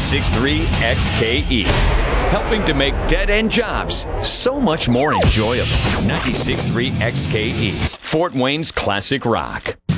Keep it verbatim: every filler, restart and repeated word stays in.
ninety-six point three X K E. Helping to make dead-end jobs so much more enjoyable. ninety-six point three X K E. Fort Wayne's classic rock.